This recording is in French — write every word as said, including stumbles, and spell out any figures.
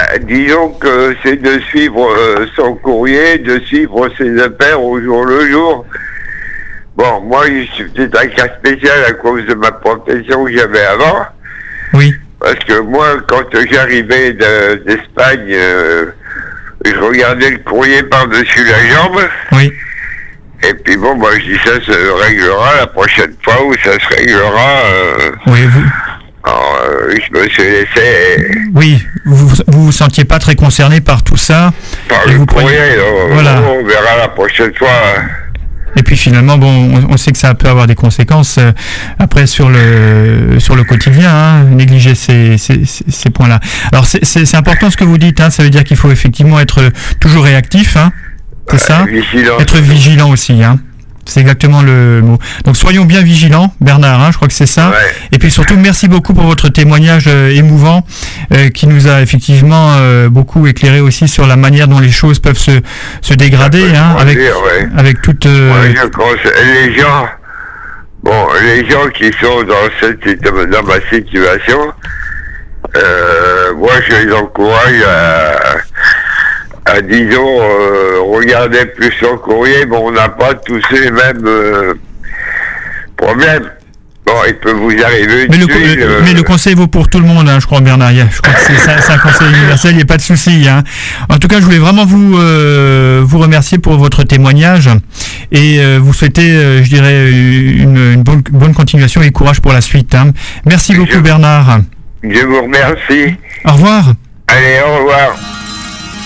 disons que c'est de suivre euh, son courrier, de suivre ses affaires au jour le jour. Bon, moi, je suis peut-être un cas spécial à cause de ma profession que j'avais avant. Oui. Parce que moi, quand j'arrivais de, d'Espagne, euh, je regardais le courrier par-dessus la jambe. Oui. Et puis bon, moi, je dis ça se réglera la prochaine fois où ça se réglera. Euh, oui, vous... Alors, euh, je me suis laissé... Oui, vous vous vous sentiez pas très concerné par tout ça. Par et le vous courrier, preniez... euh, voilà. On verra la prochaine fois. Et puis finalement, bon, on, on sait que ça peut avoir des conséquences euh, après sur le sur le quotidien, hein, négliger ces, ces, ces points-là. Alors c'est, c'est, c'est important ce que vous dites, hein, ça veut dire qu'il faut effectivement être toujours réactif, hein, c'est euh, ça vigilant. Être vigilant aussi, hein. C'est exactement le mot. Donc soyons bien vigilants, Bernard, hein, je crois que c'est ça. Ouais. Et puis surtout, merci beaucoup pour votre témoignage euh, émouvant euh, qui nous a effectivement euh, beaucoup éclairé aussi sur la manière dont les choses peuvent se, se dégrader, hein, avec, dire, ouais. avec toute... Euh... Ouais, je conseille, les gens, bon, les gens qui sont dans, cette, dans ma situation, euh, moi je les encourage à... À, disons, euh, regardez plus son courrier, mais on n'a pas tous les mêmes euh, problèmes. Bon, il peut vous arriver mais, une le, tuile, euh, euh... mais le conseil vaut pour tout le monde, hein, je crois, Bernard. Je crois que c'est, c'est, c'est un conseil universel, il n'y a pas de souci. Hein. En tout cas, je voulais vraiment vous euh, vous remercier pour votre témoignage et euh, vous souhaiter, euh, je dirais, une, une bonne, bonne continuation et courage pour la suite. Hein. Merci beaucoup, je, Bernard. Je vous remercie. Au revoir. Allez, au revoir.